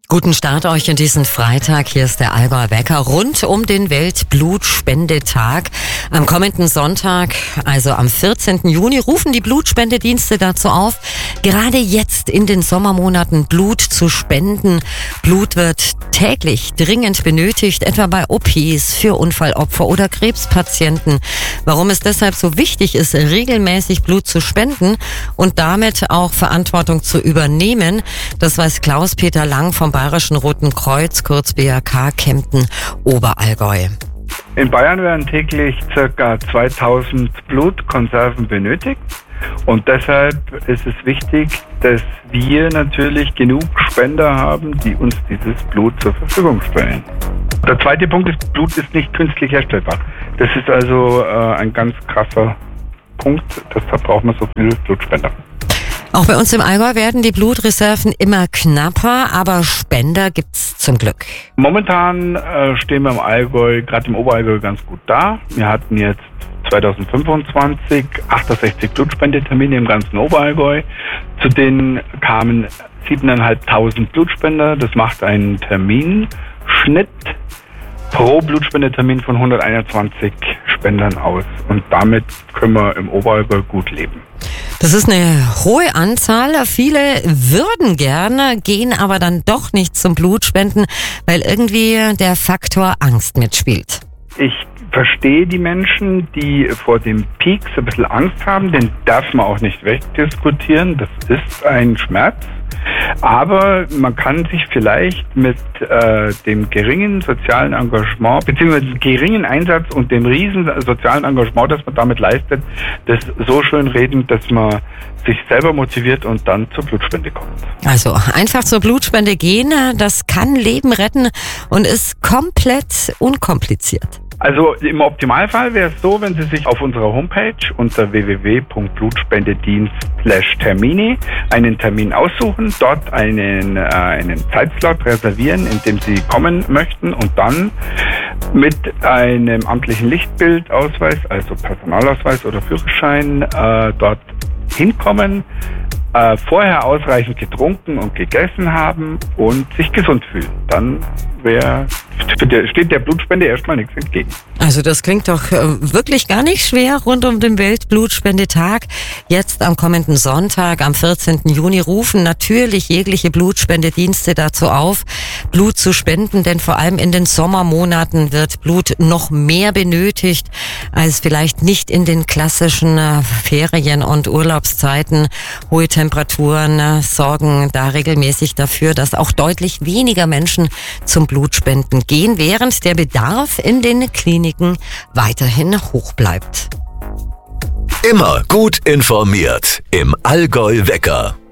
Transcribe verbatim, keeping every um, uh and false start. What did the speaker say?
Guten Start euch in diesen Freitag. Hier ist der Allgäuer Wecker rund um den Weltblutspendetag. Am kommenden Sonntag, also am vierzehnten Juni, rufen die Blutspendedienste dazu auf, gerade jetzt in den Sommermonaten Blut zu spenden. Blut wird täglich dringend benötigt, etwa bei O Ps, für Unfallopfer oder Krebspatienten. Warum es deshalb so wichtig ist, regelmäßig Blut zu spenden und damit auch Verantwortung zu übernehmen, das weiß Klaus-Peter Lang vom Bayerischen Roten Kreuz, kurz B R K, Kempten, Oberallgäu. In Bayern werden täglich ca. zweitausend Blutkonserven benötigt und deshalb ist es wichtig, dass wir natürlich genug Spender haben, die uns dieses Blut zur Verfügung stellen. Der zweite Punkt ist, Blut ist nicht künstlich herstellbar. Das ist also äh, ein ganz krasser Punkt, deshalb braucht man so viele Blutspender. Auch bei uns im Allgäu werden die Blutreserven immer knapper, aber Spender gibt's zum Glück. Momentan äh, stehen wir im Allgäu, gerade im Oberallgäu, ganz gut da. Wir hatten jetzt zweitausendfünfundzwanzig achtundsechzig Blutspendetermine im ganzen Oberallgäu. Zu denen kamen siebentausendfünfhundert Blutspender. Das macht einen Terminschnitt pro Blutspendetermin von hunderteinundzwanzig Spendern aus. Und damit können wir im Oberallgäu gut leben. Das ist eine hohe Anzahl. Viele würden gerne, gehen aber dann doch nicht zum Blutspenden, weil irgendwie der Faktor Angst mitspielt. Ich verstehe die Menschen, die vor dem Peak so ein bisschen Angst haben, den darf man auch nicht wegdiskutieren. Das ist ein Schmerz. Aber man kann sich vielleicht mit äh, dem geringen sozialen Engagement, beziehungsweise dem geringen Einsatz und dem riesen sozialen Engagement, das man damit leistet, das so schön reden, dass man sich selber motiviert und dann zur Blutspende kommt. Also einfach zur Blutspende gehen, das kann Leben retten und ist komplett unkompliziert. Also im Optimalfall wäre es so, wenn Sie sich auf unserer Homepage unter w w w punkt blutspendedienst slash termine einen Termin aussuchen, dort einen, äh, einen Zeitslot reservieren, in dem Sie kommen möchten und dann mit einem amtlichen Lichtbildausweis, also Personalausweis oder Führerschein, äh, dort hinkommen, äh, vorher ausreichend getrunken und gegessen haben und sich gesund fühlen. Dann wäre steht der Blutspende erstmal nichts entgegen. Also das klingt doch äh, wirklich gar nicht schwer rund um den Weltblutspendetag. Jetzt am kommenden Sonntag, am vierzehnten Juni, rufen natürlich jegliche Blutspendedienste dazu auf, Blut zu spenden, denn vor allem in den Sommermonaten wird Blut noch mehr benötigt als vielleicht nicht in den klassischen äh, Ferien- und Urlaubszeiten. Hohe Temperaturen äh, sorgen da regelmäßig dafür, dass auch deutlich weniger Menschen zum Blutspenden gehen, während der Bedarf in den Kliniken weiterhin hoch bleibt. Immer gut informiert im Allgäu Wecker.